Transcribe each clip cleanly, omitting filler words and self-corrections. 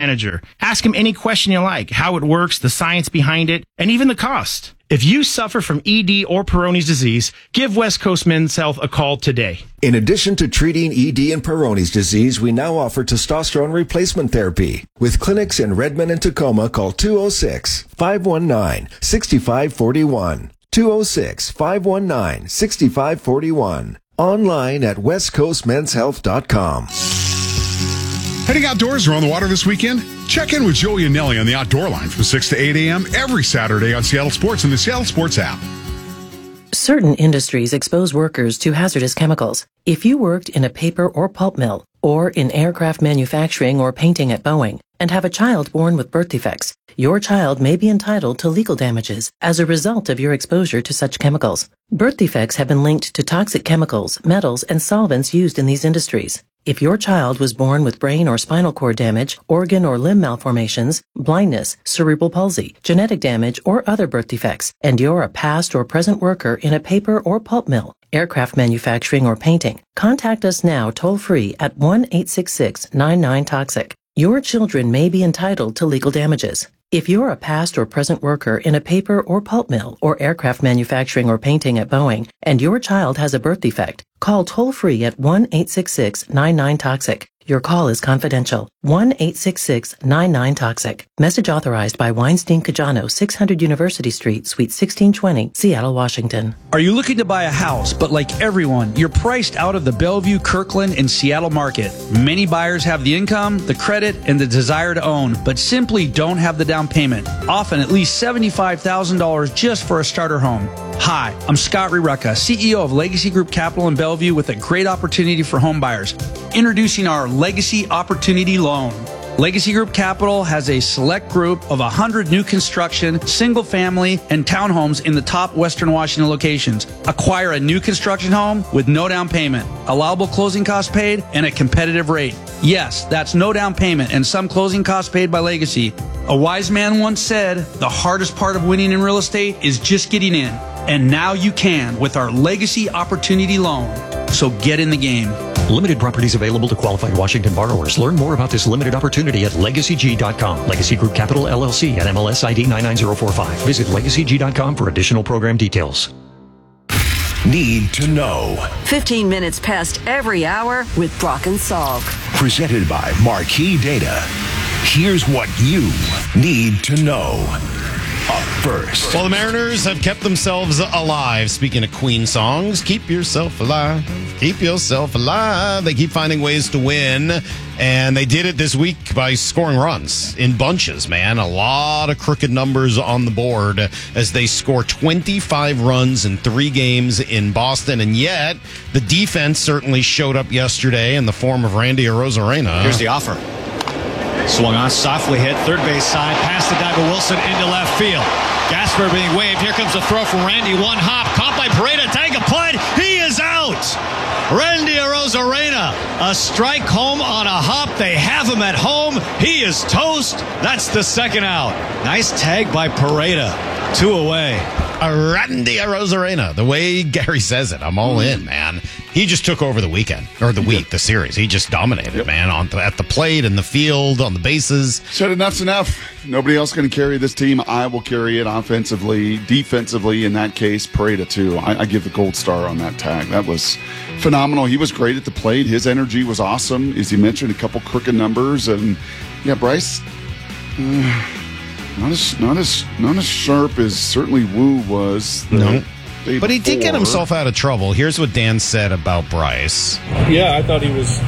manager. Ask him any question you like, how it works, the science behind it, and even the cost. If you suffer from ED or Peyronie's disease, give West Coast Men's Health a call today. In addition to treating ED and Peyronie's disease, we now offer testosterone replacement therapy. With clinics in Redmond and Tacoma, call 206-519-6541. 206-519-6541. Online at westcoastmenshealth.com. Heading outdoors or on the water this weekend? Check in with Joey and Nelly on the Outdoor Line from 6 to 8 a.m. every Saturday on Seattle Sports and the Seattle Sports app. Certain industries expose workers to hazardous chemicals. If you worked in a paper or pulp mill, or in aircraft manufacturing or painting at Boeing, and have a child born with birth defects, your child may be entitled to legal damages as a result of your exposure to such chemicals. Birth defects have been linked to toxic chemicals, metals, and solvents used in these industries. If your child was born with brain or spinal cord damage, organ or limb malformations, blindness, cerebral palsy, genetic damage, or other birth defects, and you're a past or present worker in a paper or pulp mill, aircraft manufacturing, or painting, contact us now toll-free at 1-866-99-TOXIC. Your children may be entitled to legal damages. If you're a past or present worker in a paper or pulp mill or aircraft manufacturing or painting at Boeing, and your child has a birth defect, call toll-free at 1-866-99-TOXIC. Your call is confidential. 1-866-99-TOXIC. Message authorized by Weinstein Cajano, 600 University Street, Suite 1620, Seattle, Washington. Are you looking to buy a house, but like everyone, you're priced out of the Bellevue, Kirkland, and Seattle market? Many buyers have the income, the credit, and the desire to own, but simply don't have the down payment. Often at least $75,000 just for a starter home. Hi, I'm Scott Rirucka, CEO of Legacy Group Capital in Bellevue, with a great opportunity for home buyers. Introducing our Legacy Opportunity Loan. Legacy Group Capital has a select group of 100 new construction, single family, and townhomes in the top Western Washington locations. Acquire a new construction home with no down payment, allowable closing costs paid, and a competitive rate. Yes, that's no down payment and some closing costs paid by Legacy. A wise man once said, the hardest part of winning in real estate is just getting in. And now you can with our Legacy Opportunity Loan. So get in the game. Limited properties available to qualified Washington borrowers. Learn more about this limited opportunity at LegacyG.com. Legacy Group Capital LLC at MLS ID 99045. Visit LegacyG.com for additional program details. Need to know. 15 minutes past every hour with Brock and Salk. Presented by Marquee Data. Here's what you need to know. Up first. Well, the Mariners have kept themselves alive. Speaking of Queen songs, keep yourself alive. Keep yourself alive. They keep finding ways to win, and they did it this week by scoring runs in bunches, man. A lot of crooked numbers on the board as they score 25 runs in 3 games in Boston, and yet the defense certainly showed up yesterday in the form of Randy Arozarena. Here's the offer. Swung on, softly hit, third base side, past the dive of Wilson into left field. Gasper being waved. Here comes the throw from Randy. One hop, caught by Pareda. Take a punt. He is out. Randy Arozarena, a strike home on a hop. They have him at home. He is toast. That's the second out. Nice tag by Pareda. 2 away. Randy Arozarena, the way Gary says it, I'm all in, man. He just took over the weekend, or the week, the series. He just dominated, man, at the plate, in the field, on the bases. Said enough's enough. Nobody else going to carry this team. I will carry it offensively, defensively, in that case, Pareda too. I give the gold star on that tag. That was phenomenal. He was great at the plate. His energy was awesome. As you mentioned, a couple crooked numbers. And, yeah, Bryce... Not as sharp as certainly Wu was. No. But he did get himself out of trouble. Here's what Dan said about Bryce. Yeah, I thought he was,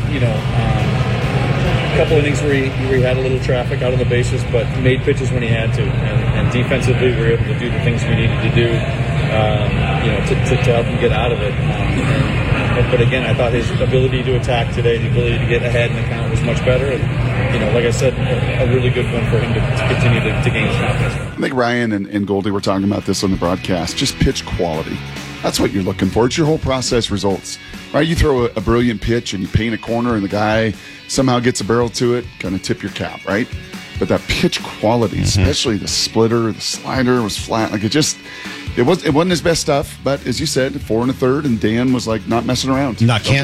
a couple innings where he had a little traffic out on the bases, but made pitches when he had to. And defensively, we were able to do the things we needed to do, to help him get out of it. But again, I thought his ability to attack today, the ability to get ahead in the count was much better. And, like I said, a really good one for him to continue to gain his confidence. I think Ryan and Goldie were talking about this on the broadcast. Just pitch quality. That's what you're looking for. It's your whole process results, right? You throw a brilliant pitch and you paint a corner and the guy somehow gets a barrel to it, kind of tip your cap, right? But that pitch quality, especially the splitter, the slider was flat. Like it wasn't his best stuff, but as you said, 4 1/3, and Dan was like not messing around. Can't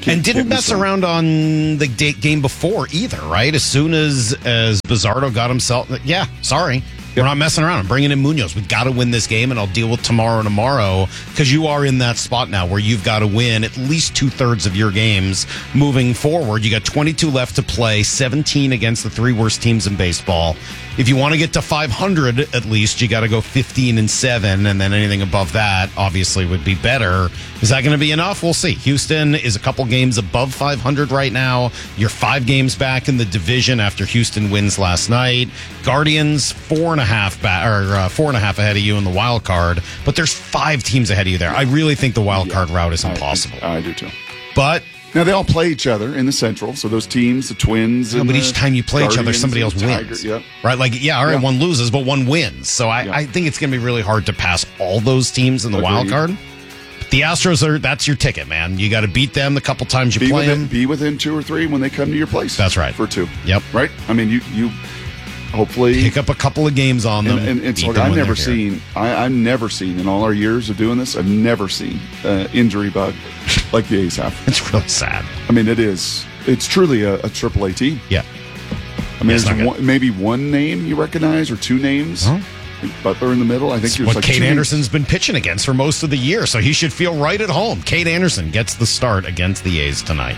And didn't mess around on the game before either, right? As soon as Bizzardo got himself, sorry. We're not messing around. I'm bringing in Munoz. We've got to win this game, and I'll deal with tomorrow, because you are in that spot now where you've got to win at least 2/3 of your games moving forward. You got 22 left to play, 17 against the 3 worst teams in baseball. If you want to get to 500 at least, you got to go 15-7, and then anything above that obviously would be better. Is that going to be enough? We'll see. Houston is a couple games above 500 right now. You're 5 games back in the division after Houston wins last night. Guardians 4.5 ahead of you in the wild card, but there's 5 teams ahead of you there. I really think the wild card route is impossible. I do too. But now they all play each other in the Central, so those teams, the Twins, but each time you play each other, somebody else wins. Yep. Right? One loses, but one wins. So I think it's going to be really hard to pass all those teams in the wild card. The Astros that's your ticket, man. You got to beat them the couple times you play them. Be within 2 or 3 when they come to your place. That's right. For 2. Yep. Right? I mean, you hopefully pick up a couple of games on them. And so I've never seen in all our years of doing this, I've never seen injury bug like the A's have. It's really sad. I mean, it's truly a AAA team. Yeah. I mean, there's maybe one name you recognize or 2 names. Huh? Butler in the middle. I think it's what Kate Anderson's been pitching against for most of the year, so he should feel right at home. Kate Anderson gets the start against the A's tonight.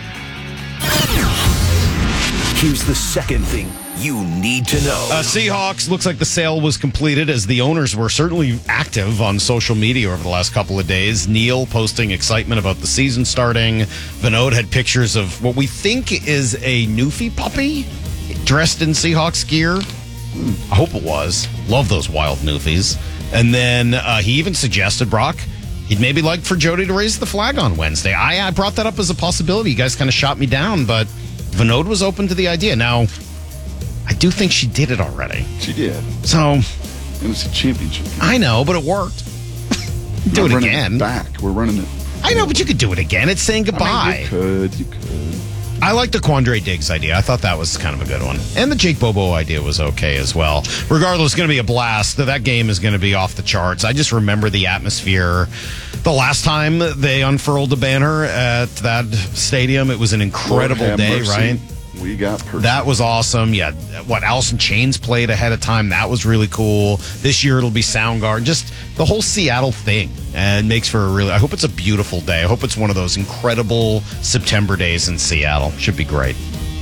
Here's the second thing you need to know. Seahawks, looks like the sale was completed as the owners were certainly active on social media over the last couple of days. Neil posting excitement about the season starting. Vinod had pictures of what we think is a Newfie puppy dressed in Seahawks gear. I hope it was. Love those wild Newfies. And then he even suggested, Brock, he'd maybe like for Jody to raise the flag on Wednesday. I brought that up as a possibility. You guys kind of shot me down, but Vinod was open to the idea. Now, I do think she did it already. She did. So it was a championship. I know, but it worked. Do it again. We're running it. I know, but you could do it again. It's saying goodbye. I mean, you could. I like the Quandre Diggs idea. I thought that was kind of a good one. And the Jake Bobo idea was okay as well. Regardless, it's going to be a blast. That game is going to be off the charts. I just remember the atmosphere. The last time they unfurled the banner at that stadium, it was an incredible day, right? We got personal. That was awesome. Yeah, Alice in Chains played ahead of time. That was really cool. This year it'll be Soundgarden. Just the whole Seattle thing. And makes for I hope it's a beautiful day. I hope it's one of those incredible September days in Seattle. Should be great.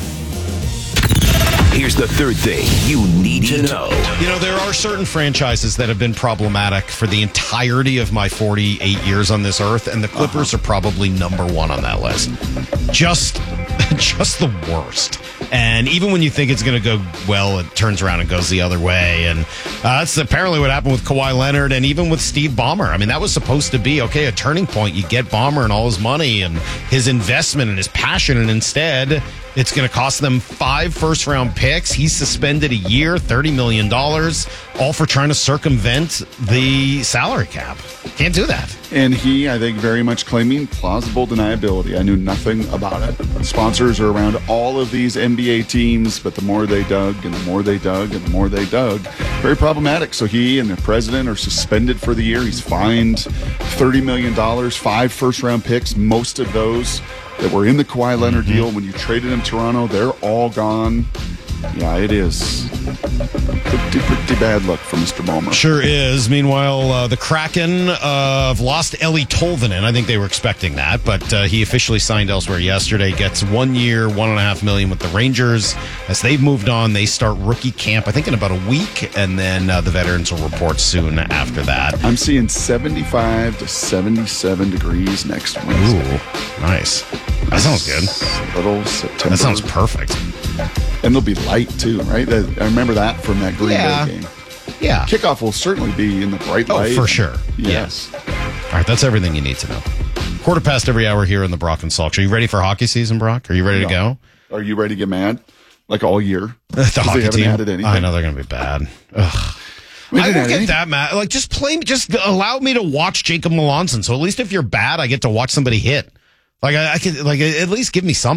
Here's the third thing you need to know. You know, there are certain franchises that have been problematic for the entirety of my 48 years on this earth, and the Clippers are probably number 1 on that list. Just the worst. And even when you think it's going to go well, it turns around and goes the other way. And that's apparently what happened with Kawhi Leonard and even with Steve Ballmer. I mean, that was supposed to be, a turning point. You get Ballmer and all his money and his investment and his passion, and instead it's going to cost them 5 first-round picks. He's suspended a year, $30 million, all for trying to circumvent the salary cap. Can't do that. And he, I think, very much claiming plausible deniability. I knew nothing about it. Sponsors are around all of these NBA teams, but the more they dug and the more they dug and the more they dug, very problematic. So he and the president are suspended for the year. He's fined $30 million, 5 first-round picks, most of those that were in the Kawhi Leonard deal. When you traded him to Toronto, they're all gone. Yeah, it is pretty bad luck for Mr. Ballmer. Sure is. Meanwhile, the Kraken have lost Eli Tolvanen. I think they were expecting that, but he officially signed elsewhere yesterday. Gets 1 year, $1.5 million with the Rangers. As they've moved on, they start rookie camp, I think, in about a week, and then the veterans will report soon after that. I'm seeing 75 to 77 degrees next Wednesday. Ooh, nice. That sounds good. Little September. That sounds perfect. And they'll be light, too, right? I remember that from that Green Bay game. Yeah. Kickoff will certainly be in the bright light. Oh, for sure. Yes. All right, that's everything you need to know. Quarter past every hour here in the Brock and Salk. Are you ready for hockey season, Brock? Are you ready to go? Are you ready to get mad? Like all year? The hockey team? Added anything. I know they're going to be bad. Ugh. I don't get that mad. Like, just allow me to watch Jacob Melanson. So at least if you're bad, I get to watch somebody hit. Like, I can, like, at least give me something.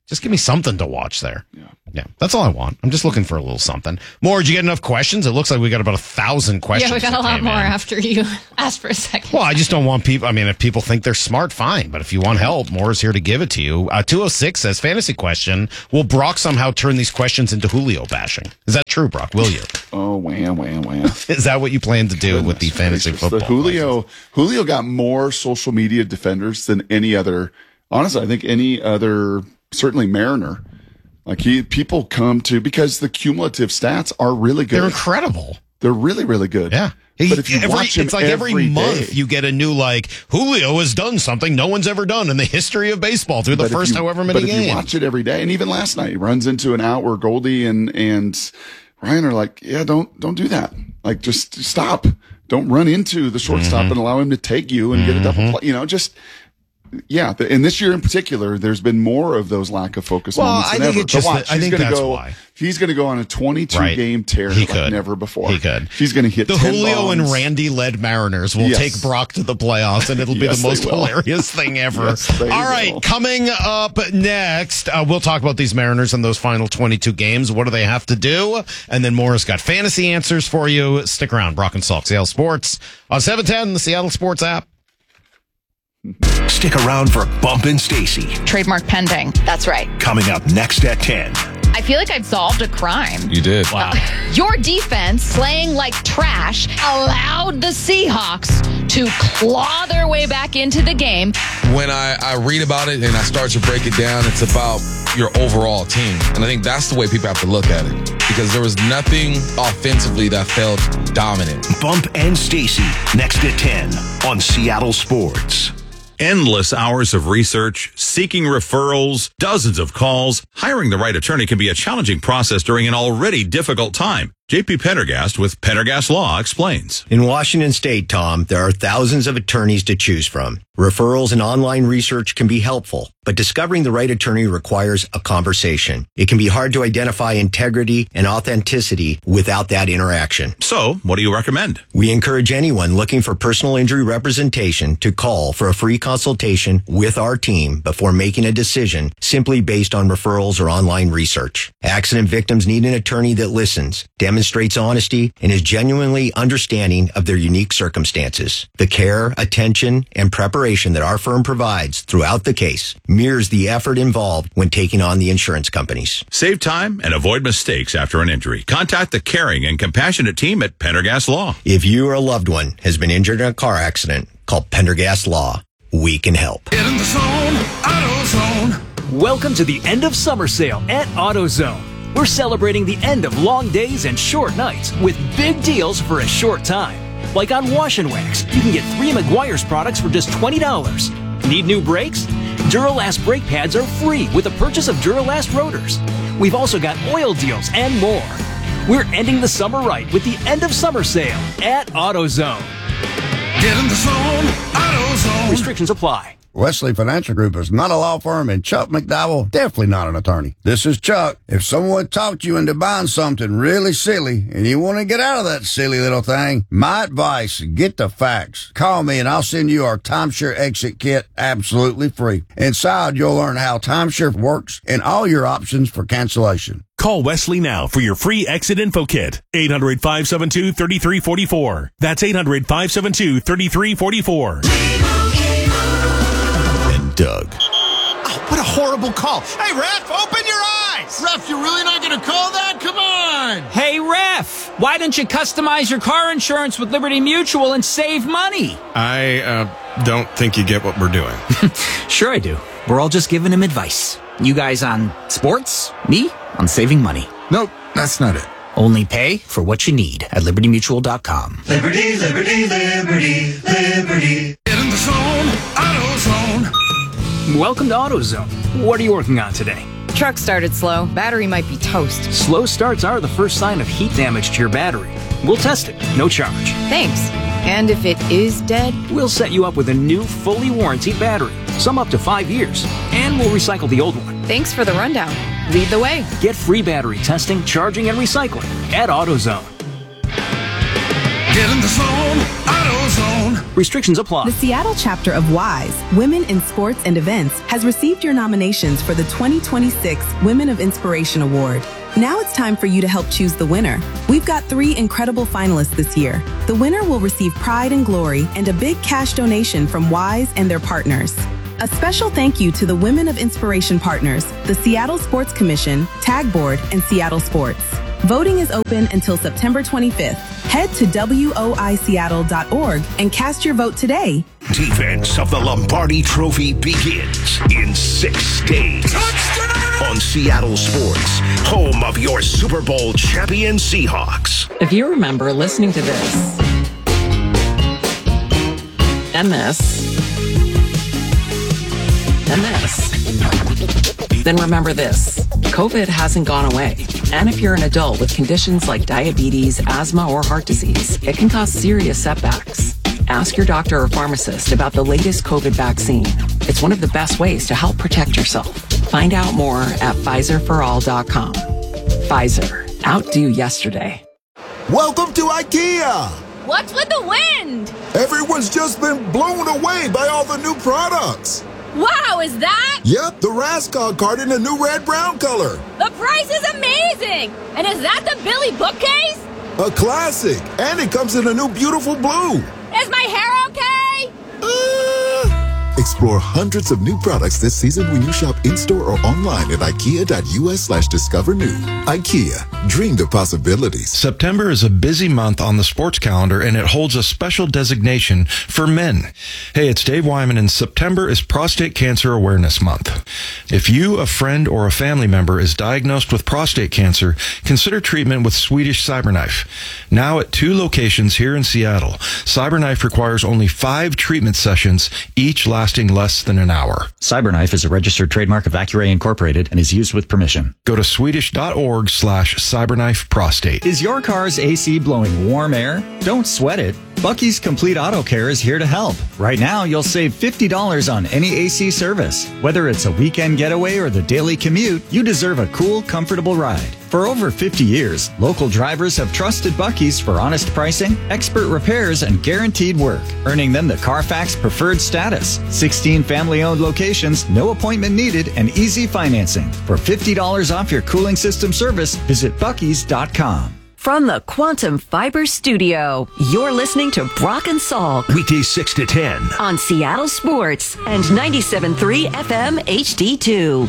Just give me something to watch there. Yeah, that's all I want. I'm just looking for a little something. More, did you get enough questions? It looks like we got about 1,000 questions. Yeah, we got a lot more after you asked for a second. Well, I just don't want people. I mean, if people think they're smart, fine. But if you want help, more is here to give it to you. 206 says, fantasy question. Will Brock somehow turn these questions into Julio bashing? Is that true, Brock? Will you? Oh, wham. Is that what you plan to do with the fantasy football? Julio got more social media defenders than any other. Honestly, I think any other, certainly Mariner. Like people come to, because the cumulative stats are really good. They're incredible. They're really, really good. Yeah. But if you watch him it's like every month day, you get a new, like, Julio has done something no one's ever done in the history of baseball through the first however many games. But if you watch it every day, and even last night, he runs into an out where Goldie and Ryan are like, yeah, don't do that. Like, just stop. Don't run into the shortstop and allow him to take you and get a double play. Yeah, and this year in particular, there's been more of those lack of focus moments than ever. I think that's why. He's going to go on a 22-game tear like never before. He could. He's going to hit the 10 Julio bombs. and Randy-led Mariners will take Brock to the playoffs, and it'll be the most hilarious thing ever. All right, coming up next, we'll talk about these Mariners and those final 22 games. What do they have to do? And then Maura's got fantasy answers for you. Stick around. Brock and Salk, Seattle Sports on 710, the Seattle Sports app. Stick around for Bump and Stacy. Trademark pending. That's right. Coming up next at 10. I feel like I've solved a crime. You did. Wow. Your defense, slaying like trash, allowed the Seahawks to claw their way back into the game. When I read about it and I start to break it down, it's about your overall team. And I think that's the way people have to look at it. Because there was nothing offensively that felt dominant. Bump and Stacy, next at 10 on Seattle Sports. Endless hours of research, seeking referrals, dozens of calls. Hiring the right attorney can be a challenging process during an already difficult time. JP Pendergast with Pendergast Law explains. In Washington State, Tom, there are thousands of attorneys to choose from. Referrals and online research can be helpful, but discovering the right attorney requires a conversation. It can be hard to identify integrity and authenticity without that interaction. So, what do you recommend? We encourage anyone looking for personal injury representation to call for a free consultation with our team before making a decision simply based on referrals or online research. Accident victims need an attorney that listens, demonstrates honesty, and is genuinely understanding of their unique circumstances. The care, attention, and preparation that our firm provides throughout the case mirrors the effort involved when taking on the insurance companies. Save time and avoid mistakes after an injury. Contact the caring and compassionate team at Pendergast Law. If you or a loved one has been injured in a car accident, call Pendergast Law. We can help. Get in the zone, AutoZone. Welcome to the end of summer sale at AutoZone. We're celebrating the end of long days and short nights with big deals for a short time. Like on Wash and Wax, you can get 3 Meguiar's products for just $20. Need new brakes? Duralast brake pads are free with the purchase of Duralast rotors. We've also got oil deals and more. We're ending the summer right with the end of summer sale at AutoZone. Get in the zone, AutoZone. Restrictions apply. Wesley Financial Group is not a law firm, and Chuck McDowell definitely not an attorney. This is Chuck. If someone talked you into buying something really silly and you want to get out of that silly little thing, my advice, get the facts. Call me and I'll send you our timeshare exit kit absolutely free. Inside, you'll learn how timeshare works and all your options for cancellation. Call Wesley now for your free exit info kit. 800-572-3344. That's 800-572-3344. Doug. Oh, what a horrible call. Hey, ref, open your eyes. Ref, you're really not going to call that? Come on. Hey, ref, why don't you customize your car insurance with Liberty Mutual and save money? I don't think you get what we're doing. Sure I do. We're all just giving him advice. You guys on sports, me on saving money. Nope, that's not it. Only pay for what you need at libertymutual.com. Liberty, liberty, liberty, liberty. Get in the zone, AutoZone. Welcome to AutoZone. What are you working on today? Truck started slow. Battery might be toast. Slow starts are the first sign of heat damage to your battery. We'll test it, no charge. Thanks. And if it is dead? We'll set you up with a new, fully warranted battery. Some up to 5 years. And we'll recycle the old one. Thanks for the rundown. Lead the way. Get free battery testing, charging, and recycling at AutoZone. Get in the zone, AutoZone. Restrictions apply. The Seattle chapter of WISE, Women in Sports and Events, has received your nominations for the 2026 Women of Inspiration Award. Now it's time for you to help choose the winner. We've got 3 incredible finalists this year. The winner will receive pride and glory and a big cash donation from WISE and their partners. A special thank you to the Women of Inspiration partners, the Seattle Sports Commission, Tag Board, and Seattle Sports. Voting is open until September 25th. Head to woiseattle.org and cast your vote today. Defense of the Lombardi Trophy begins in 6 days. On Seattle Sports, home of your Super Bowl champion Seahawks. If you remember listening to this, and this, then remember this. COVID hasn't gone away. And if you're an adult with conditions like diabetes, asthma, or heart disease, it can cause serious setbacks. Ask your doctor or pharmacist about the latest COVID vaccine. It's one of the best ways to help protect yourself. Find out more at PfizerForAll.com. Pfizer. Outdo yesterday. Welcome to IKEA! What's with the wind? Everyone's just been blown away by all the new products. Wow, is that? Yep, the Raskog card in a new red-brown color. The price is amazing! And is that the Billy bookcase? A classic, and it comes in a new beautiful blue. Is my hair okay? Explore hundreds of new products this season when you shop in-store or online at ikea.us/discover new. IKEA, dream the possibilities. September is a busy month on the sports calendar, and it holds a special designation for men. Hey, it's Dave Wyman, and September is Prostate Cancer Awareness Month. If you, a friend, or a family member is diagnosed with prostate cancer, consider treatment with Swedish CyberKnife. Now at 2 locations here in Seattle, CyberKnife requires only 5 treatment sessions, each lasting less than an hour. CyberKnife is a registered trademark of Accuray Incorporated and is used with permission. Go to swedish.org/CyberKnife Prostate. Is your car's AC blowing warm air? Don't sweat it. Bucky's Complete Auto Care is here to help. Right now, you'll save $50 on any AC service. Whether it's a weekend getaway or the daily commute, you deserve a cool, comfortable ride. For over 50 years, local drivers have trusted Bucky's for honest pricing, expert repairs, and guaranteed work, earning them the Carfax Preferred status. 16 family-owned locations, no appointment needed, and easy financing. For $50 off your cooling system service, visit Bucky's.com. From the Quantum Fiber Studio, you're listening to Brock and Salk. Weekdays 6 to 10. On Seattle Sports and 97.3 FM HD2.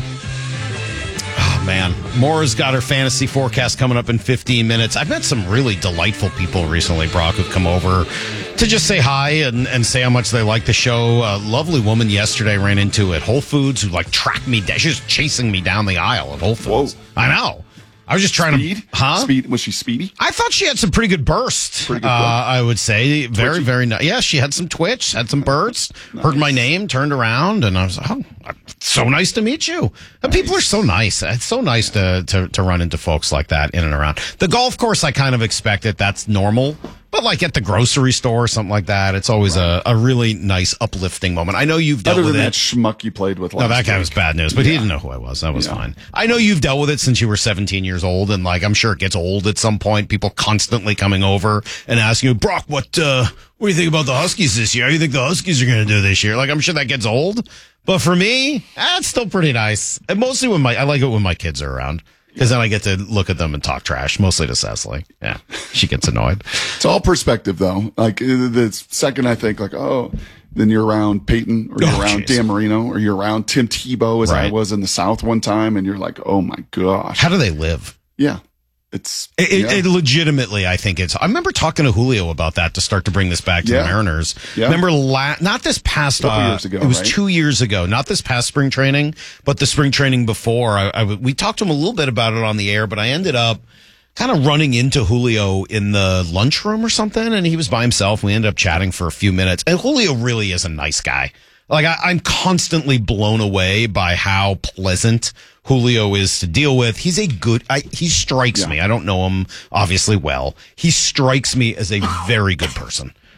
Oh, man. Maura's got her fantasy forecast coming up in 15 minutes. I've met some really delightful people recently, Brock, who've come over to just say hi and say how much they like the show. A lovely woman yesterday ran into at Whole Foods who, tracked me down. She was chasing me down the aisle at Whole Foods. Whoa. I know. I was just trying Speed? to... Huh? Speed? Was she speedy? I thought she had some pretty good bursts. Pretty good I would say. Very, Twitchy? very nice. Yeah, she had some twitch, had some bursts, heard my name, turned around, and I was like, oh, so nice to meet you. And people are so nice. It's so nice to run into folks like that in and around. The golf course, I kind of expected. That's normal. But at the grocery store or something like that, it's always a really nice, uplifting moment. I know you've dealt with it. Other than that schmuck you played with last No, that guy week. was bad news, but he didn't know who I was. That was fine. I know you've dealt with it since you were 17 years old, and I'm sure it gets old at some point. People constantly coming over and asking you, Brock, what do you think about the Huskies this year? How do you think the Huskies are going to do this year? I'm sure that gets old. But for me, it's still pretty nice. And mostly I like it when my kids are around. Because then I get to look at them and talk trash, mostly to Cecily. Yeah, she gets annoyed. It's all perspective, though. The second I think, then you're around Peyton, or you're around Dan Marino, or you're around Tim Tebow, as I was in the South one time, and you're like, oh my gosh. How do they live? Yeah. It legitimately, I think I remember talking to Julio about that to start to bring this back to the Mariners. Yeah. Remember, not this past, years ago, it was right? 2 years ago, not this past spring training, but the spring training before. We talked to him a little bit about it on the air, but I ended up kind of running into Julio in the lunchroom or something, and he was by himself. We ended up chatting for a few minutes, and Julio really is a nice guy. I'm constantly blown away by how pleasant Julio is to deal with. He's he strikes me. I don't know him obviously well. He strikes me as a very good person.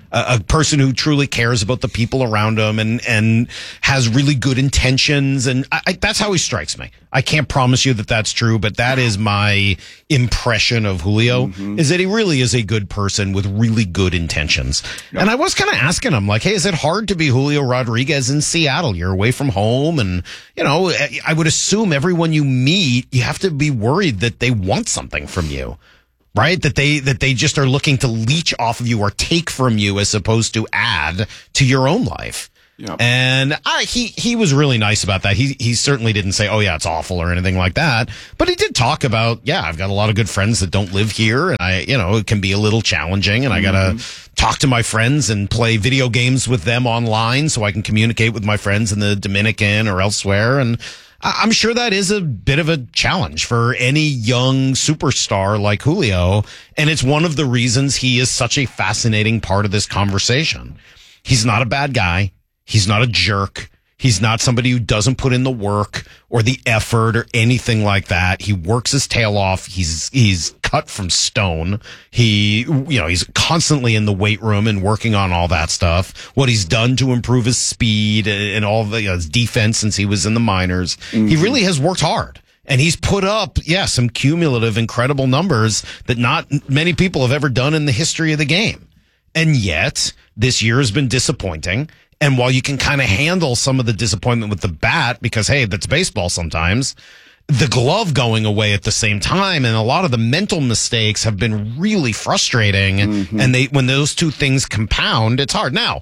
a person who truly cares about the people around him and has really good intentions. And that's how he strikes me. I can't promise you that that's true, but that is my impression of Julio, is that he really is a good person with really good intentions. Yep. And I was kind of asking him, like, hey, is it hard to be Julio Rodriguez in Seattle? You're away from home. And, you know, I would assume everyone you meet, you have to be worried that they want something from you. Right? That they just are looking to leech off of you or take from you as opposed to add to your own life. Yep. And he was really nice about that. He certainly didn't say, oh yeah, it's awful or anything like that. But he did talk about, yeah, I've got a lot of good friends that don't live here, and it can be a little challenging, and I gotta talk to my friends and play video games with them online so I can communicate with my friends in the Dominican or elsewhere. And I'm sure that is a bit of a challenge for any young superstar like Julio, and it's one of the reasons he is such a fascinating part of this conversation. He's not a bad guy. He's not a jerk. He's not somebody who doesn't put in the work or the effort or anything like that. He works his tail off. He's cut from stone. He's constantly in the weight room and working on all that stuff. What he's done to improve his speed and all the his defense since he was in the minors. He really has worked hard. And he's put up, some cumulative incredible numbers that not many people have ever done in the history of the game. And yet, this year has been disappointing. And while you can kind of handle some of the disappointment with the bat, because, hey, that's baseball sometimes, the glove going away at the same time, and a lot of the mental mistakes have been really frustrating. And when those two things compound, it's hard. Now,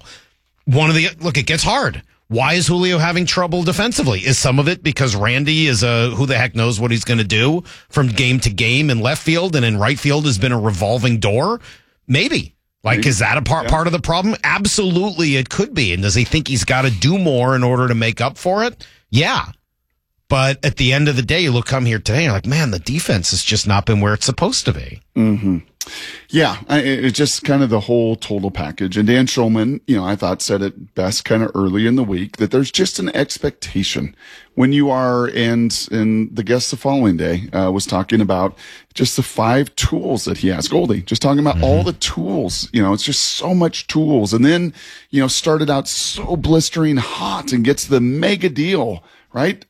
it gets hard. Why is Julio having trouble defensively? Is some of it because Randy is who the heck knows what he's going to do from game to game in left field, and in right field has been a revolving door? Maybe. Is that a part of the problem? Absolutely, it could be. And does he think he's got to do more in order to make up for it? Yeah. But at the end of the day, you come here today and you're like, man, the defense has just not been where it's supposed to be. Yeah, it's just kind of the whole total package. And Dan Schulman, I thought said it best kind of early in the week that there's just an expectation when you are, and the guest the following day was talking about just the 5 tools that he has. Goldie, just talking about all the tools. It's just so much tools. And then, started out so blistering hot and gets the mega deal. Right?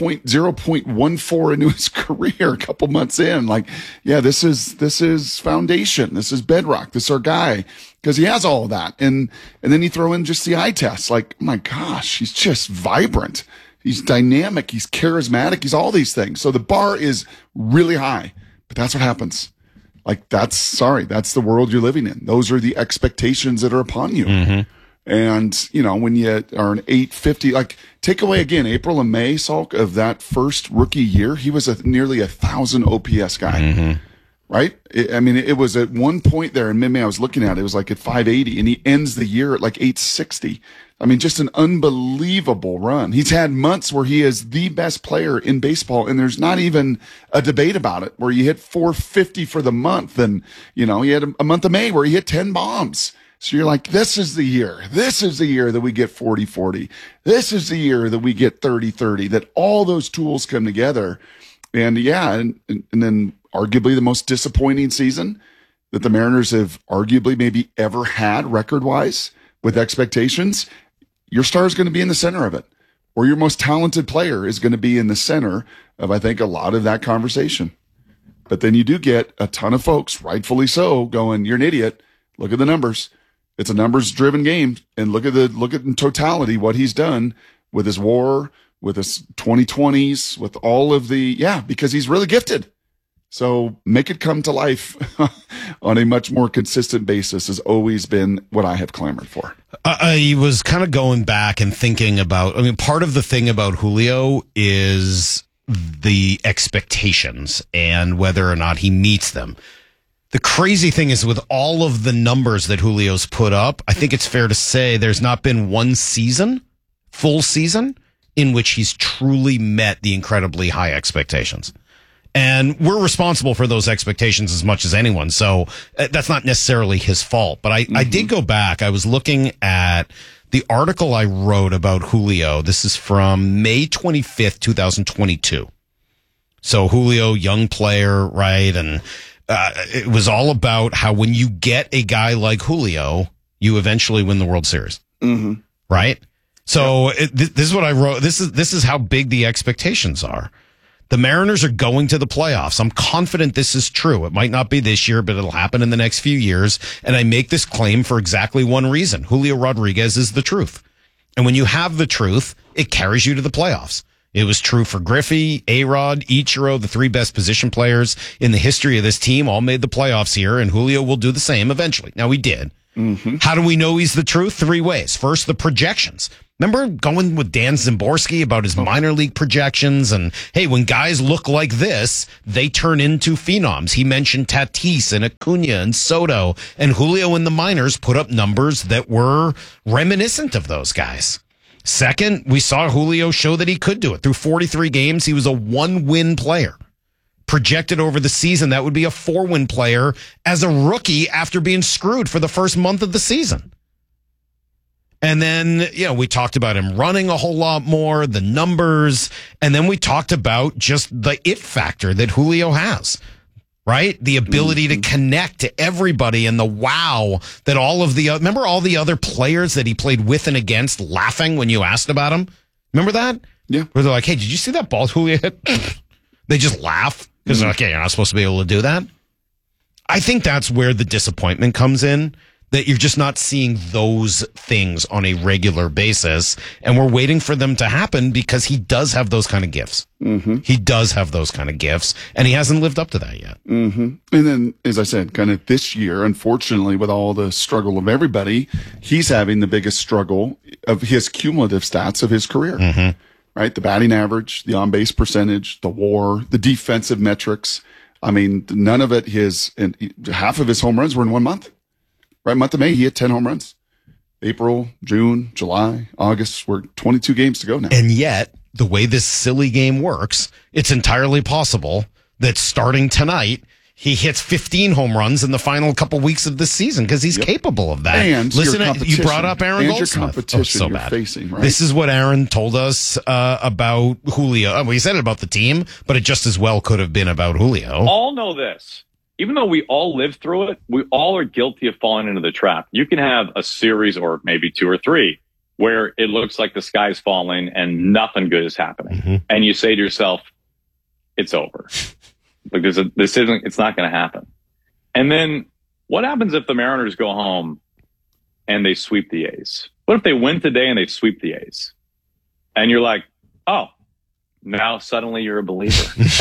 0.14 into his career a couple months in. This is foundation. This is bedrock. This is our guy. Because he has all of that. And then you throw in just the eye test. Oh my gosh, he's just vibrant. He's dynamic. He's charismatic. He's all these things. So the bar is really high. But that's what happens. That's the world you're living in. Those are the expectations that are upon you. And, when you are an 850, take away again, April and May, Salk, of that first rookie year, he was nearly 1,000 OPS guy, right? It was at one point there in mid-May, I was looking at it, was at 580, and he ends the year at 860. Just an unbelievable run. He's had months where he is the best player in baseball, and there's not even a debate about it, where you hit 450 for the month, and, he had a month of May where he hit 10 bombs. So you're like, this is the year. This is the year that we get 40-40. This is the year that we get 30-30, that all those tools come together. And and then arguably the most disappointing season that the Mariners have arguably maybe ever had record-wise with expectations. Your star is going to be in the center of it, or your most talented player is going to be in the center of, I think, a lot of that conversation. But then you do get a ton of folks, rightfully so, going, you're an idiot. Look at the numbers. It's a numbers-driven game, and look at in totality what he's done with his WAR, with his 2020s, with all of because he's really gifted. So make it come to life on a much more consistent basis has always been what I have clamored for. I was kind of going back and thinking about, part of the thing about Julio is the expectations and whether or not he meets them. The crazy thing is, with all of the numbers that Julio's put up, I think it's fair to say there's not been one full season, in which he's truly met the incredibly high expectations. And we're responsible for those expectations as much as anyone. So that's not necessarily his fault. But I did go back. I was looking at the article I wrote about Julio. This is from May 25th, 2022. So Julio, young player, right? And it was all about how when you get a guy like Julio, you eventually win the World Series. Mm-hmm. Right? So this is what I wrote. This is how big the expectations are. The Mariners are going to the playoffs. I'm confident this is true. It might not be this year, but it'll happen in the next few years. And I make this claim for exactly one reason. Julio Rodriguez is the truth. And when you have the truth, it carries you to the playoffs. It was true for Griffey, A-Rod, Ichiro, the 3 best position players in the history of this team, all made the playoffs here, and Julio will do the same eventually. Now, he did. Mm-hmm. How do we know he's the truth? 3 ways. First, the projections. Remember going with Dan Zimborski about his minor league projections? And, hey, when guys look like this, they turn into phenoms. He mentioned Tatis and Acuna and Soto, and Julio in the minors put up numbers that were reminiscent of those guys. Second, we saw Julio show that he could do it. Through 43 games, he was a 1-win player. Projected over the season, that would be a 4-win player as a rookie after being screwed for the first month of the season. And then, we talked about him running a whole lot more, the numbers, and then we talked about just the it factor that Julio has, right? The ability to connect to everybody and the wow that remember all the other players that he played with and against laughing when you asked about him? Remember that? Yeah. Where they're like, hey, did you see that ball Julio hit? They just laugh because they're like, hey, you're not supposed to be able to do that. I think that's where the disappointment comes in, that you're just not seeing those things on a regular basis. And we're waiting for them to happen because he does have those kind of gifts. Mm-hmm. He does have those kind of gifts, and he hasn't lived up to that yet. Mm-hmm. And then, as I said, kind of this year, unfortunately, with all the struggle of everybody, he's having the biggest struggle of his cumulative stats of his career. Mm-hmm. Right? The batting average, the on-base percentage, the WAR, the defensive metrics. I mean, none of it, half of his home runs were in 1 month. Right, month of May, he hit 10 home runs. April, June, July, August, we're 22 games to go now. And yet, the way this silly game works, it's entirely possible that starting tonight, he hits 15 home runs in the final couple weeks of the season because he's capable of that. And you brought up Aaron Goldsmith. Your competition you're facing, right? This is what Aaron told us about Julio. Well, he said it about the team, but it just as well could have been about Julio. All know this. Even though we all lived through it, we all are guilty of falling into the trap. You can have a series or maybe 2 or 3 where it looks like the sky's falling and nothing good is happening. Mm-hmm. And you say to yourself, it's over. Because it's not going to happen. And then what happens if the Mariners go home and they sweep the A's? What if they win today and they sweep the A's? And you're like, oh, now suddenly you're a believer.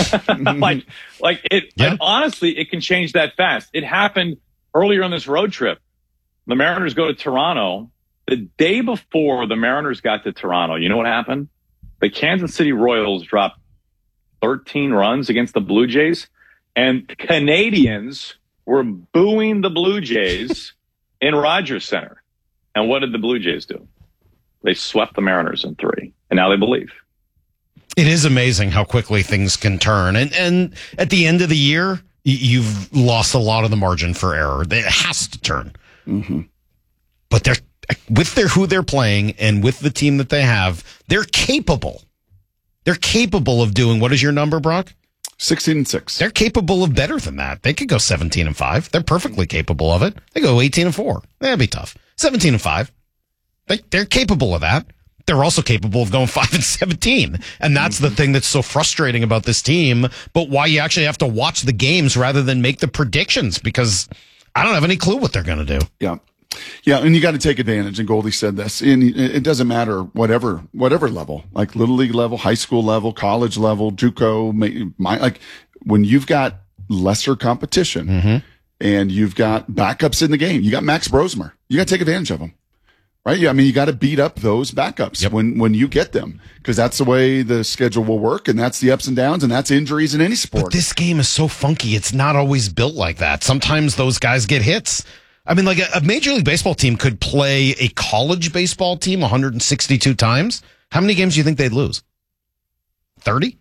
And honestly, it can change that fast. It happened earlier on this road trip. The Mariners go to Toronto. The day before the Mariners got to Toronto, you know what happened? The Kansas City Royals dropped 13 runs against the Blue Jays, and Canadians were booing the Blue Jays in Rogers Center. And what did the Blue Jays do? They swept the Mariners in 3, and now they believe. It is amazing how quickly things can turn. And at the end of the year, you've lost a lot of the margin for error. It has to turn. Mm-hmm. But who they're playing and with the team that they have, they're capable. They're capable of doing, what is your number, Brock? 16-6. They're capable of better than that. They could go 17-5. They're perfectly capable of it. They go 18-4. That'd be tough. 17-5. They're capable of that. They're also capable of going 5-17. And that's the thing that's so frustrating about this team, but why you actually have to watch the games rather than make the predictions, because I don't have any clue what they're going to do. Yeah. Yeah, and you got to take advantage, and Goldie said this, and it doesn't matter whatever level, like little league level, high school level, college level, JUCO, like when you've got lesser competition and you've got backups in the game, you got Max Brosmer, you got to take advantage of them. Right? Yeah, I mean, you got to beat up those backups when you get them, because that's the way the schedule will work, and that's the ups and downs, and that's injuries in any sport. But this game is so funky. It's not always built like that. Sometimes those guys get hits. I mean, like a Major League Baseball team could play a college baseball team 162 times. How many games do you think they'd lose? 30?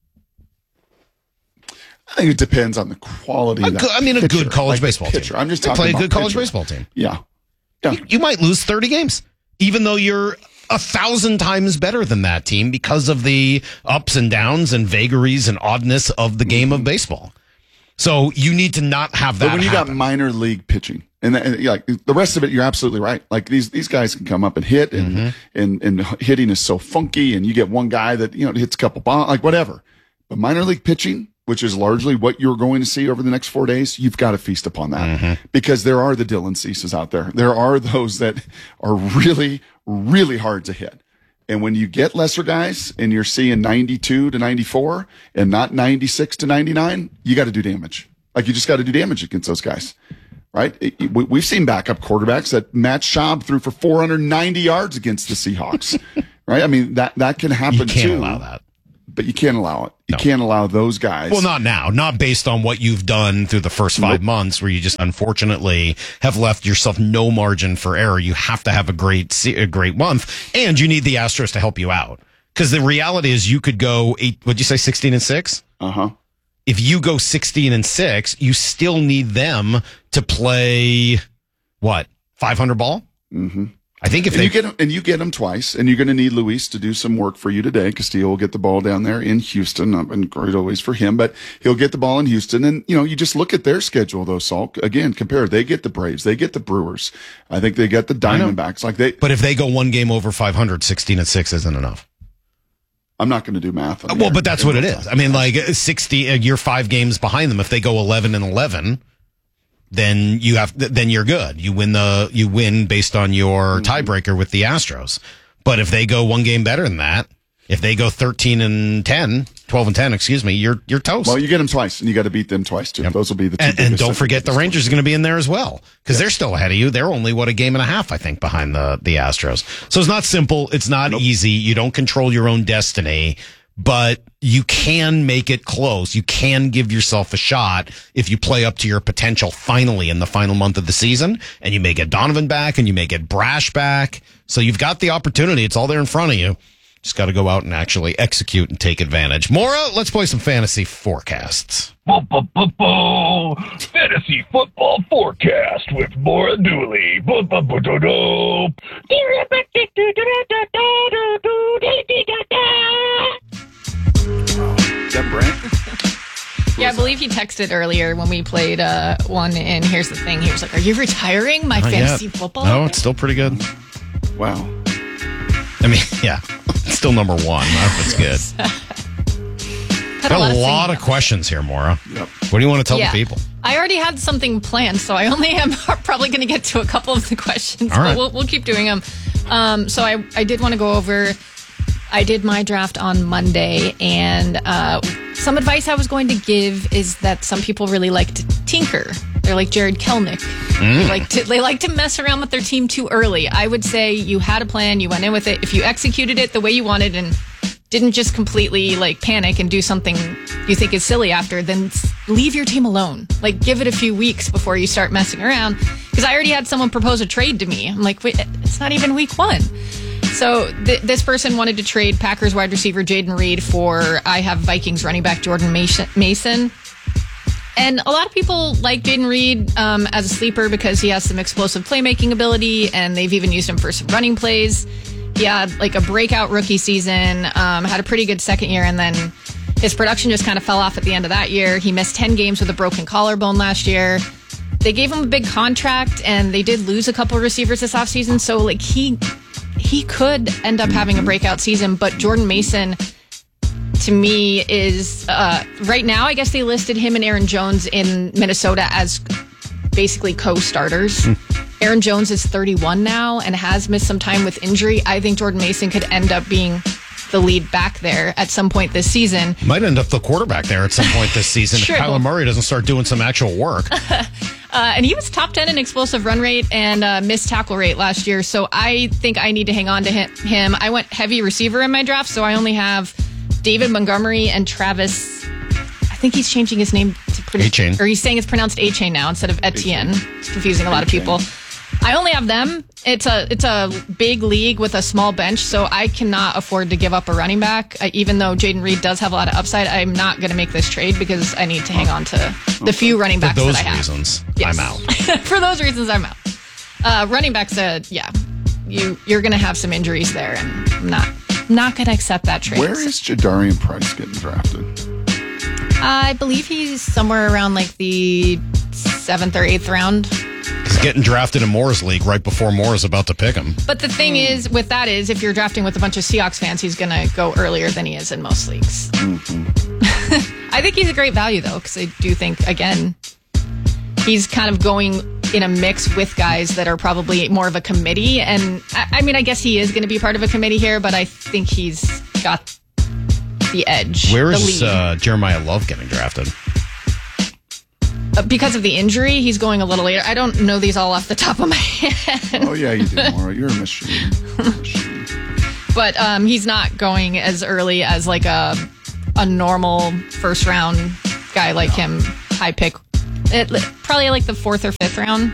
I think it depends on the quality of that pitcher. A good college baseball team. I'm just talking about play a good college baseball team. Yeah. You might lose 30 games, even though you're 1,000 times better than that team because of the ups and downs and vagaries and oddness of the game of baseball. So you need to not have that. But when you happen. got minor league pitching And like the rest of it, you're absolutely right. Like these guys can come up and hit, and hitting is so funky, and you get one guy that hits a couple bombs, like whatever. But minor league pitching, which is largely what you're going to see over the next 4 days, you've got to feast upon that because there are the Dylan Ceases out there. There are those that are really, really hard to hit. And when you get lesser guys and you're seeing 92 to 94 and not 96 to 99, you got to do damage. Like you just got to do damage against those guys. Right? We've seen backup quarterbacks that Matt Schaub threw for 490 yards against the Seahawks. Right? I mean, that can happen too. You can't allow that. But you can't allow it. You can't allow those guys. Well, not now. Not based on what you've done through the first 5 months where you just unfortunately have left yourself no margin for error. You have to have a great month, and you need the Astros to help you out. Because the reality is you could go, 16-6? Uh-huh. If you go 16-6, you still need them to play, 500 ball? Mm-hmm. I think you get them twice, and you're going to need Luis to do some work for you today. Castillo will get the ball down there in Houston. I've been great always for him, but he'll get the ball in Houston. And, you just look at their schedule, though, Salk. Again, compare. They get the Braves. They get the Brewers. I think they get the Diamondbacks. But if they go one game over 500, 16-6 isn't enough. I'm not going to do math. But that's what it is. I mean, 60, you're 5 games behind them. If they go 11-11, then you're good. You win based on your tiebreaker with the Astros. But if they go one game better than that, if they go 12-10, you're toast. Well, you get them twice, and you got to beat them twice too. Yep. Those will be the two. And don't forget the Rangers are going to be in there as well because they're still ahead of you. They're only a game and a half, I think, behind the Astros. So it's not simple. It's not easy. You don't control your own destiny, but you can make it close. You can give yourself a shot if you play up to your potential finally in the final month of the season, and you may get Donovan back and you may get Brash back. So you've got the opportunity. It's all there in front of you. Just got to go out and actually execute and take advantage. Maura, let's play some fantasy forecasts. Fantasy football forecast with Maura Dooley. Is that Brent? Yeah, I believe he texted earlier when we played one in Here's the Thing. He was like, "Are you retiring my fantasy football?" No, it's still pretty good. Wow. I mean, yeah, it's still number one. That's good. Got a lot of questions here, Maura. Yep. What do you want to tell the people? I already had something planned, so I only am probably going to get to a couple of the questions. All right. But we'll keep doing them. So I did want to go over. I did my draft on Monday, and some advice I was going to give is that some people really like to tinker. They're like Jared Kelnick. They like to mess around with their team too early. I would say you had a plan, you went in with it. If you executed it the way you wanted and didn't just completely panic and do something you think is silly after, then leave your team alone. Give it a few weeks before you start messing around. Because I already had someone propose a trade to me. I'm like, wait, it's not even week 1. So this person wanted to trade Packers wide receiver Jaden Reed for I have Vikings running back Jordan Mason. And a lot of people like Jaden Reed as a sleeper because he has some explosive playmaking ability, and they've even used him for some running plays. He had a breakout rookie season, had a pretty good second year, and then his production just kind of fell off at the end of that year. He missed 10 games with a broken collarbone last year. They gave him a big contract, and they did lose a couple receivers this offseason, so he could end up having a breakout season, but Jordan Mason, to me, is right now, I guess they listed him and Aaron Jones in Minnesota as basically co-starters. Aaron Jones is 31 now and has missed some time with injury. I think Jordan Mason could end up being the lead back there at some point this season. Might end up the quarterback there at some point this season if Kyler Murray doesn't start doing some actual work. And he was top 10 in explosive run rate and missed tackle rate last year. So I think I need to hang on to him. I went heavy receiver in my draft, so I only have David Montgomery and Travis. I think he's changing his name to A-Chain. Or he's saying it's pronounced A-Chain now instead of Etienne. It's confusing a lot of people. I only have them. It's a big league with a small bench, so I cannot afford to give up a running back. Even though Jaden Reed does have a lot of upside, I'm not going to make this trade because I need to hang on to the few running backs that I have. For those reasons, yes. I'm out. For those reasons, I'm out. Running backs, you're going to have some injuries there, and I'm not going to accept that trade. Where is Jadarian Price getting drafted? I believe he's somewhere around the 7th or 8th round. He's getting drafted in Moore's league right before Moore's about to pick him. But the thing is, with that is, if you're drafting with a bunch of Seahawks fans, he's going to go earlier than he is in most leagues. I think he's a great value, though, because I do think, again, he's kind of going in a mix with guys that are probably more of a committee. And, I mean, I guess he is going to be part of a committee here, but I think he's got the edge. Where is Jeremiah Love getting drafted? Because of the injury, he's going a little later. I don't know these all off the top of my head. Oh, yeah, you did, Maura. You're a machine. But he's not going as early as like a normal first round guy like him, high pick. Probably like the 4th or 5th round,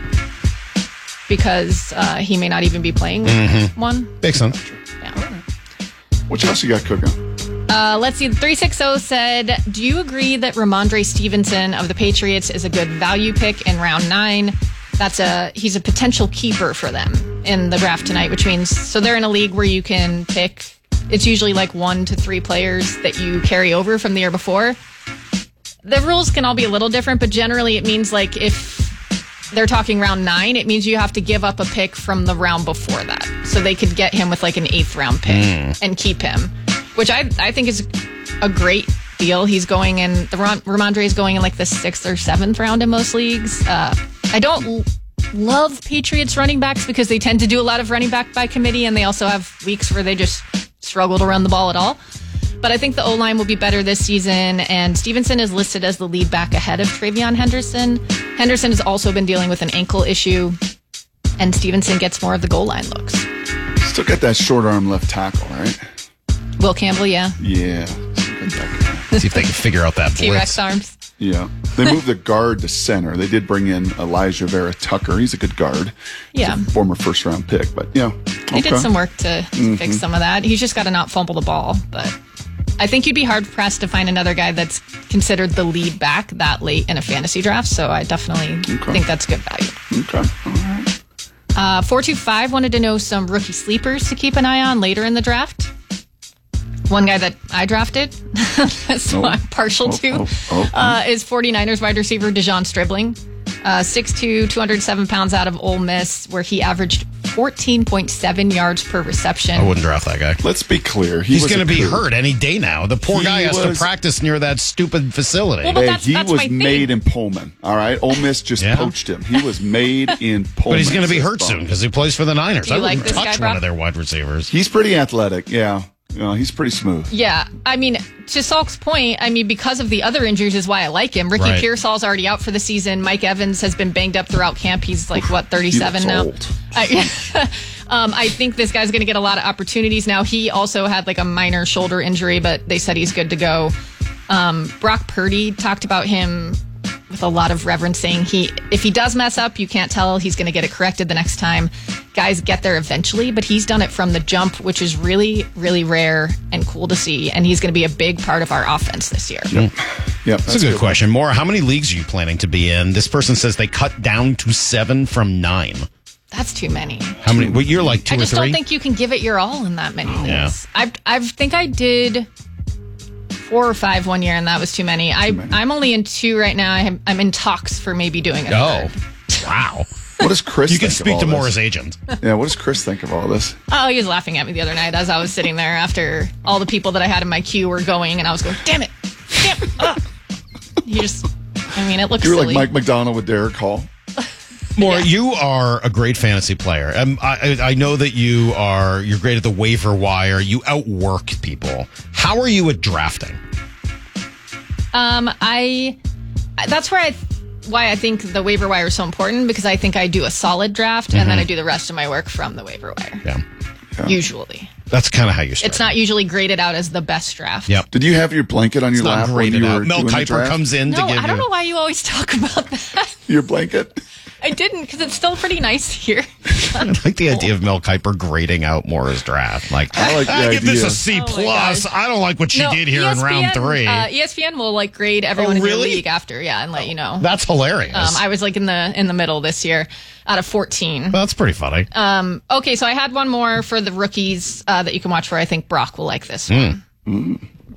because he may not even be playing one. Makes sense. Yeah. What else you got cooking? Let's see. 360 said, do you agree that Ramondre Stevenson of the Patriots is a good value pick in round 9? He's a potential keeper for them in the draft tonight, which means, so they're in a league where you can pick, it's usually like 1 to 3 players that you carry over from the year before. The rules can all be a little different, but generally it means like if they're talking round 9, it means you have to give up a pick from the round before that. So they could get him with like an 8th round pick and keep him, which I think is a great deal. He's going in, Ramondre is going in like the 6th or 7th round in most leagues. I don't love Patriots running backs because they tend to do a lot of running back by committee, and they also have weeks where they just struggle to run the ball at all. But I think the O-line will be better this season, and Stevenson is listed as the lead back ahead of Travion Henderson. Henderson has also been dealing with an ankle issue, and Stevenson gets more of the goal line looks. Still got that short arm left tackle, right? Will Campbell, yeah. Yeah. See if they can figure out that blitz. T-Rex arms. Yeah. They moved the guard to center. They did bring in Elijah Vera Tucker. He's a good guard. Yeah. He's a former first-round pick, but yeah. He did some work to fix some of that. He's just got to not fumble the ball, but I think you'd be hard-pressed to find another guy that's considered the lead back that late in a fantasy draft, so I definitely think that's good value. Okay. All right. 425 wanted to know some rookie sleepers to keep an eye on later in the draft. One guy that I drafted, so I'm partial to, is 49ers wide receiver Dejon Stribling. 6'2", 207 pounds out of Ole Miss, where he averaged 14.7 yards per reception. I wouldn't draft that guy. Let's be clear. He's going to be hurt any day now. The poor guy has to practice near that stupid facility. Well, but he was made in Pullman, all right? Ole Miss just poached him. He was made in Pullman. But he's going to be hurt soon because he plays for the Niners. I wouldn't touch one of their wide receivers. He's pretty athletic, yeah. He's pretty smooth. Yeah. I mean, to Salk's point, because of the other injuries is why I like him. Ricky Pearsall's already out for the season. Mike Evans has been banged up throughout camp. He's like, 37 now? Old. I think this guy's going to get a lot of opportunities now. He also had like a minor shoulder injury, but they said he's good to go. Brock Purdy talked about him with a lot of reverence, saying if he does mess up, you can't tell. He's going to get it corrected the next time. Guys get there eventually, but he's done it from the jump, which is really, really rare and cool to see. And he's going to be a big part of our offense this year. Yep. That's a good question. Maura, how many leagues are you planning to be in? This person says they cut down to 7 from 9. That's too many. How many? Well, you're like 2 or 3? I just don't think you can give it your all in that many leagues. Yeah. I think I did 4 or 5 one year, and that was too many. I'm only in 2 right now. I'm in talks for maybe doing a third. Wow. What does Chris You think can speak of to all Maura's this? agent. Yeah, what does Chris think of all this? Oh, he was laughing at me the other night as I was sitting there after all the people that I had in my queue were going, and I was going, damn it. He just, it looks You're silly. like Mike McDonald with Derek Hall. Maura, you are a great fantasy player. I know that you're great at the waiver wire. You outwork people. How are you at drafting? That's why I think the waiver wire is so important, because I think I do a solid draft and then I do the rest of my work from the waiver wire. Yeah. Usually. That's kind of how you start. It's not usually graded out as the best draft. Yep. Did you have your blanket on your lap when you were Mel doing the Kiper draft? comes in to give you... I don't know why you always talk about that. Your blanket? I didn't, because it's still pretty nice here. I like the idea of Mel Kiper grading out Maura's draft. I give this a C+. I don't like what she did here in round 3. ESPN will grade everyone in the league after, and let you know. That's hilarious. I was in the middle this year out of 14. Well, that's pretty funny. Okay, so I had one more for the rookies that you can watch for. I think Brock will like this one.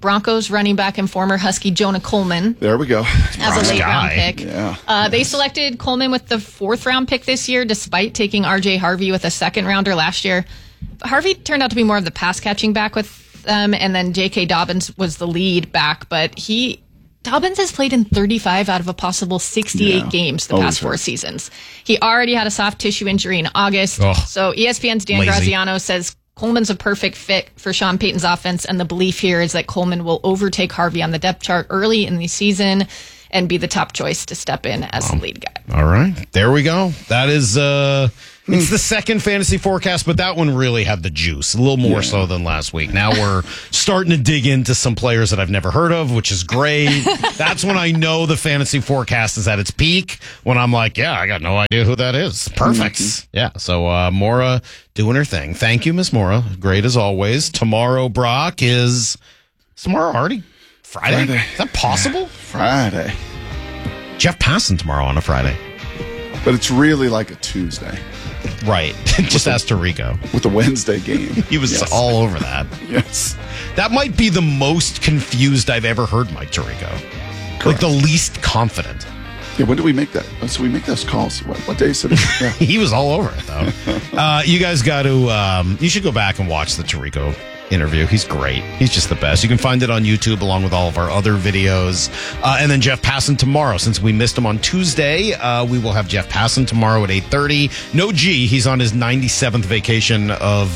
Broncos running back and former Husky Jonah Coleman. There we go. As a late-round pick. Yeah. They selected Coleman with the 4th-round pick this year, despite taking R.J. Harvey with a 2nd-rounder last year. Harvey turned out to be more of the pass-catching back with them, and then J.K. Dobbins was the lead back, but Dobbins has played in 35 out of a possible 68 games the past 4 seasons. He already had a soft tissue injury in August, so ESPN's Dan Graziano says Coleman's a perfect fit for Sean Payton's offense, and the belief here is that Coleman will overtake Harvey on the depth chart early in the season and be the top choice to step in as the lead guy. All right. There we go. That is it's the second fantasy forecast, but that one really had the juice, a little more so than last week. Now we're starting to dig into some players that I've never heard of, which is great. That's when I know the fantasy forecast is at its peak, when I'm like, yeah, I got no idea who that is. Perfect. Yeah, so Maura doing her thing. Thank you, Miss Maura. Great as always. Tomorrow, Brock, is tomorrow already? Friday? Is that possible? Friday. Jeff Passan tomorrow on a Friday. But it's really like a Tuesday. Right. Just ask Tirico. With the Wednesday game. He was all over that. Yes. That might be the most confused I've ever heard Mike Tirico. Correct. Like the least confident. Yeah, when do we make that? So we make those calls. What day is it? Yeah. He was all over it, though. You guys got to, you should go back and watch the Tirico interview. He's great. He's just the best. You can find it on YouTube along with all of our other videos. And then Jeff Passan tomorrow. Since we missed him on Tuesday, we will have Jeff Passan tomorrow at 8:30. No G. He's on his 97th vacation of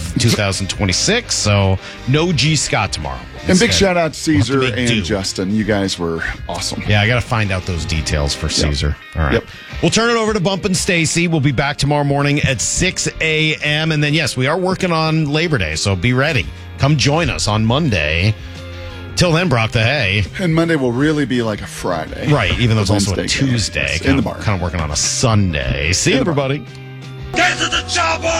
2026. So no G Scott tomorrow. And big shout out to Caesar and Justin. You guys were awesome. Yeah, I got to find out those details for Caesar. All right. We'll turn it over to Bump and Stacy. We'll be back tomorrow morning at 6 a.m. And then, yes, we are working on Labor Day, so be ready. Come join us on Monday. Till then, Brock the Hay. And Monday will really be like a Friday. Right, even though it's also a Tuesday. In the bar. Kind of working on a Sunday. See you, everybody. Get to the chopper!